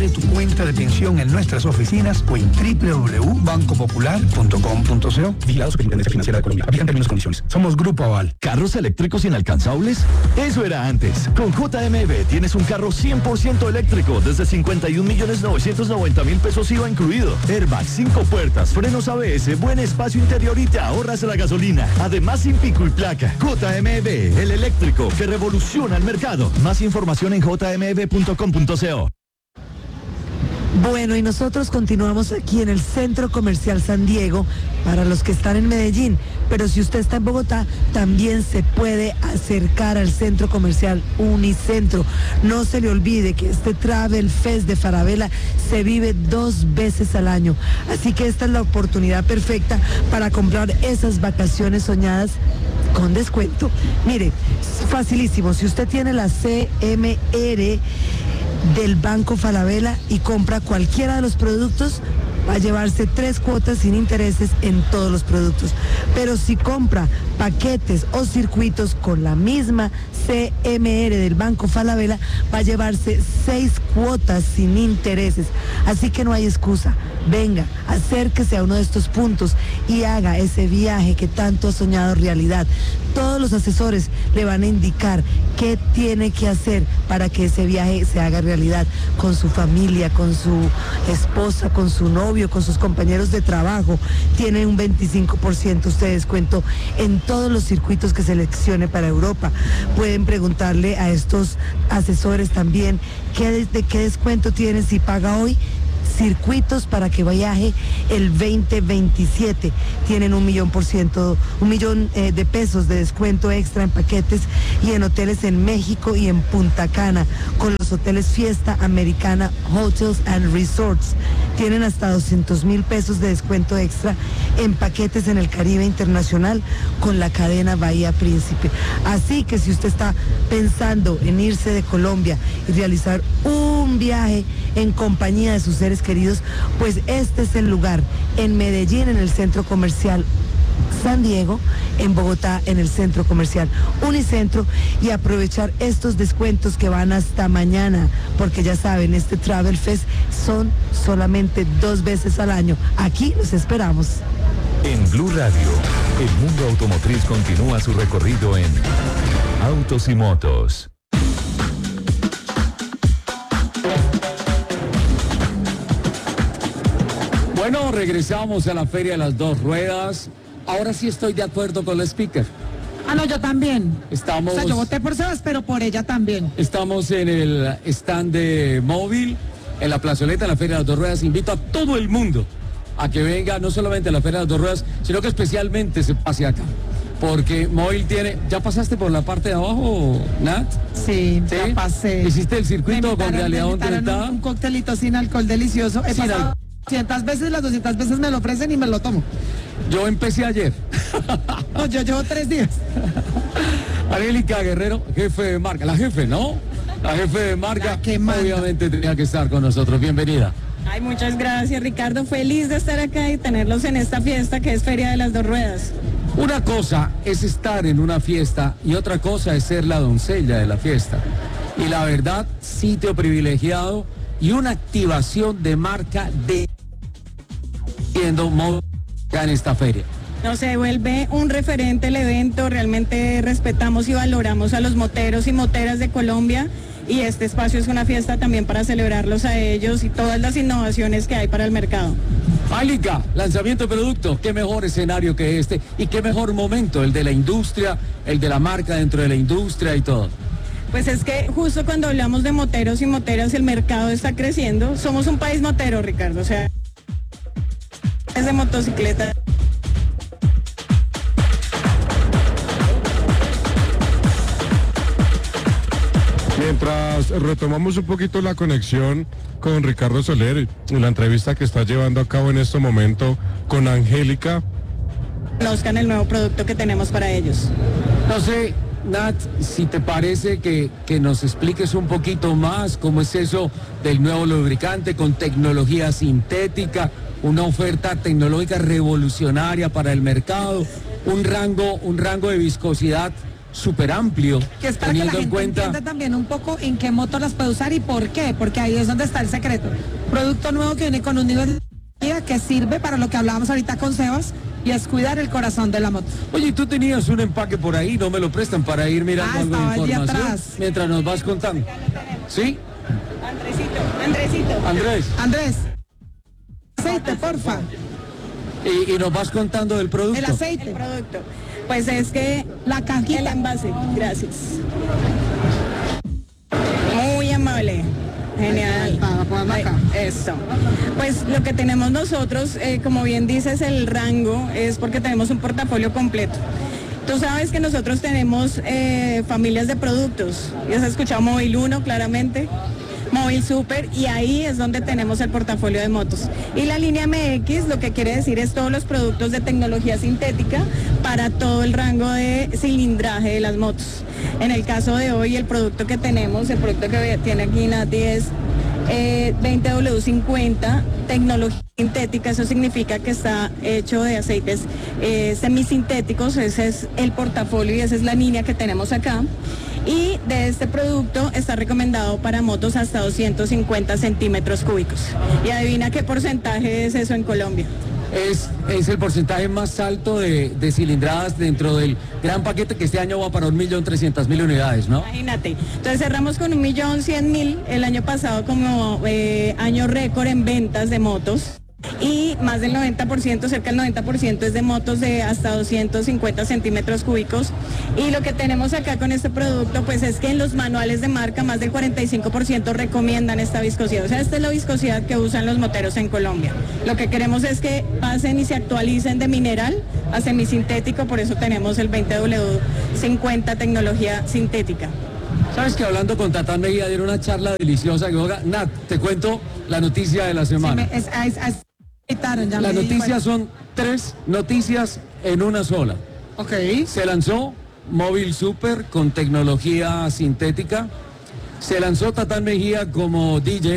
Abre tu cuenta de pensión en nuestras oficinas o en www.bancopopular.com.co. Vigilado Superintendencia Financiera de Colombia. Aplican términos y condiciones. Somos Grupo Aval. ¿Carros eléctricos inalcanzables? Eso era antes. Con JMB tienes un carro 100% eléctrico desde 51.990.000 pesos IVA incluido. Airbag, 5 puertas, frenos ABS, buen espacio interior y te ahorras la gasolina. Además, sin pico y placa. JMB, el eléctrico que revoluciona el mercado. Más información en jmb.com.co. Bueno, y nosotros continuamos aquí en el Centro Comercial San Diego para los que están en Medellín, pero si usted está en Bogotá, también se puede acercar al Centro Comercial Unicentro. No se le olvide que este Travel Fest de Falabella se vive 2 veces al año, así que esta es la oportunidad perfecta para comprar esas vacaciones soñadas con descuento. Mire, es facilísimo, si usted tiene la CMR del Banco Falabella y compra cualquiera de los productos, va a llevarse 3 cuotas sin intereses en todos los productos. Pero si compra paquetes o circuitos con la misma CMR del Banco Falabella, va a llevarse 6 cuotas sin intereses. Así que no hay excusa. Venga, acérquese a uno de estos puntos y haga ese viaje que tanto ha soñado realidad. Todos los asesores le van a indicar qué tiene que hacer para que ese viaje se haga realidad con su familia, con su esposa, con su novio, con sus compañeros de trabajo. Tiene un 25% usted de descuento en todos los circuitos que seleccione para Europa. Pueden preguntarle a estos asesores también de qué descuento tienen si paga hoy. Circuitos para que viaje el 2027. Tienen $1 millón de pesos de descuento extra en paquetes y en hoteles en México y en Punta Cana, con los hoteles Fiesta Americana Hotels and Resorts. Tienen hasta $200,000 pesos de descuento extra en paquetes en el Caribe Internacional con la cadena Bahía Príncipe. Así que si usted está pensando en irse de Colombia y realizar un viaje en compañía de sus seres queridos, pues este es el lugar. En Medellín, en el Centro Comercial San Diego, en Bogotá, en el Centro Comercial Unicentro, y aprovechar estos descuentos que van hasta mañana, porque ya saben, este Travel Fest son solamente 2 veces al año. Aquí los esperamos. En Blue Radio, el mundo automotriz continúa su recorrido en Autos y Motos. Bueno, regresamos a la Feria de las Dos Ruedas. Ahora sí estoy de acuerdo con el speaker. Ah, no, yo también. Estamos... O sea, yo voté por Sebas, pero por ella también. Estamos en el stand de Móvil, en la plazoleta de la Feria de las Dos Ruedas. Invito a todo el mundo a que venga, no solamente a la Feria de las Dos Ruedas, sino que especialmente se pase acá. Porque Móvil tiene... ¿Ya pasaste por la parte de abajo, Nat? Sí, ya pasé. ¿Hiciste el circuito con realidad aumentada? Un coctelito sin alcohol delicioso. He pasado 200 veces, las 200 veces me lo ofrecen y me lo tomo. Yo empecé ayer. No, yo llevo 3 días. Angélica Guerrero, jefe de marca. La jefe, ¿no? La jefe de marca, obviamente tenía que estar con nosotros. Bienvenida. Ay, muchas gracias, Ricardo. Feliz de estar acá y tenerlos en esta fiesta que es Feria de las Dos Ruedas. Una cosa es estar en una fiesta y otra cosa es ser la doncella de la fiesta. Y la verdad, sitio privilegiado y una activación de marca de en esta feria. No, se vuelve un referente el evento. Realmente respetamos y valoramos a los moteros y moteras de Colombia, y este espacio es una fiesta también para celebrarlos a ellos y todas las innovaciones que hay para el mercado. Angélica, lanzamiento de producto, qué mejor escenario que este y qué mejor momento, el de la industria, el de la marca dentro de la industria y todo. Pues es que justo cuando hablamos de moteros y moteras, el mercado está creciendo. Somos un país motero, Ricardo, o sea, es de motocicleta. Mientras retomamos un poquito la conexión con Ricardo Soler y la entrevista que está llevando a cabo en este momento con Angélica. Conozcan el nuevo producto que tenemos para ellos. No sé, Nat, si te parece que nos expliques un poquito más cómo es eso del nuevo lubricante con tecnología sintética, una oferta tecnológica revolucionaria para el mercado, un rango de viscosidad súper amplio, Que es para que la teniendo en gente cuenta... entienda también un poco en qué moto las puede usar y por qué, porque ahí es donde está el secreto. Producto nuevo que viene con un nivel de energía que sirve para lo que hablábamos ahorita con Sebas, y es cuidar el corazón de la moto. Oye, tú tenías un empaque por ahí, no me lo prestan para ir mirando algo de estaba allí información atrás. mientras nos vas contando. ¿Sí? Andresito. Andrés, Aceite, porfa. y nos vas contando del producto. El aceite. El producto. Pues es que La cajita. el envase, gracias. Muy amable. Genial. Para ponerlo acá. Eso. Pues lo que tenemos nosotros, como bien dices, el rango es porque tenemos un portafolio completo. Tú sabes que nosotros tenemos familias de productos. Ya has escuchado Móvil 1 claramente, Móvil Super, y ahí es donde tenemos el portafolio de motos. Y la línea MX lo que quiere decir es todos los productos de tecnología sintética para todo el rango de cilindraje de las motos. En el caso de hoy, el producto que tenemos, el producto que tiene aquí Nati es 20W50, tecnología sintética. Eso significa que está hecho de aceites semisintéticos. Ese es el portafolio y esa es la línea que tenemos acá. Y de este producto está recomendado para motos hasta 250 centímetros cúbicos. Y adivina qué porcentaje es eso en Colombia. Es el porcentaje más alto de cilindradas dentro del gran paquete que este año va para 1.300.000 unidades, ¿no? Imagínate. Entonces cerramos con 1.100.000 el año pasado como año récord en ventas de motos. Y más del 90%, cerca del 90% es de motos de hasta 250 centímetros cúbicos. Y lo que tenemos acá con este producto, pues es que en los manuales de marca más del 45% recomiendan esta viscosidad. O sea, esta es la viscosidad que usan los moteros en Colombia. Lo que queremos es que pasen y se actualicen de mineral a semisintético, por eso tenemos el 20W50 tecnología sintética. Sabes que hablando con Tatán Mejía dieron una charla deliciosa. Nat, te cuento la noticia de la semana. Las noticias son 3 noticias en una sola. Ok. Se lanzó Móvil Super con tecnología sintética. Se lanzó Tatán Mejía como DJ.